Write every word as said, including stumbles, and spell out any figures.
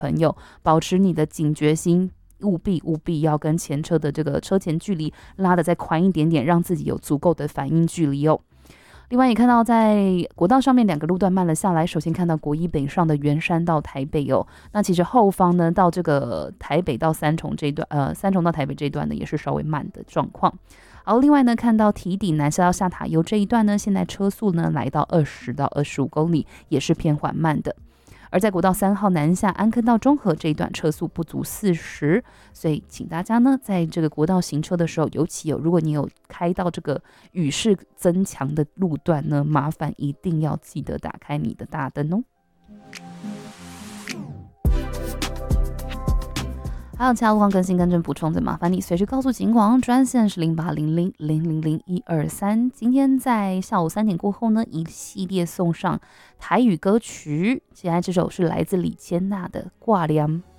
朋友，保持你的警觉心，务必务必要跟前车的这个车前距离拉得再宽一点点，让自己有足够的反应距离哦。另外也看到在国道上面两个路段慢了下来，首先看到国一北上的圆山到台北哦，那其实后方呢到这个台北到三重这一段，呃，三重到台北这一段呢也是稍微慢的状况。好，另外呢，看到堤顶南下到下塔悠这一段呢，现在车速呢来到二十到二十五公里，也是偏缓慢的。而在国道三号南下安坑到中和这一段车速不足四十，所以请大家呢在这个国道行车的时候，尤其有如果你有开到这个雨势增强的路段呢，麻烦一定要记得打开你的大灯哦。还有其他路况更新跟正补充的，麻烦你随时告诉警广，专线是零八零零零零零一二三。今天在下午三点过后呢，一系列送上台语歌曲，接下来这首是来自李千娜的《挂念》。